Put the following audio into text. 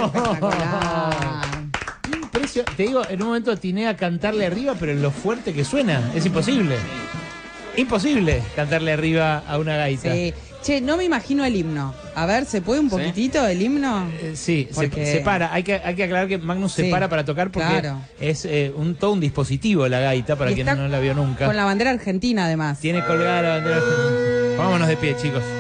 Espectacular. Te digo, en un momento atiné a cantarle arriba, pero en lo fuerte que suena, es imposible. Imposible cantarle arriba a una gaita. Sí. Che, no me imagino el himno. A ver, ¿se puede un poquitito el himno? Sí, Porque... se para. Hay que aclarar que Magnus se para para tocar porque es todo un dispositivo la gaita, para quien no la vio nunca. Con la bandera argentina, además. Tiene colgada la bandera argentina. Vámonos de pie, chicos.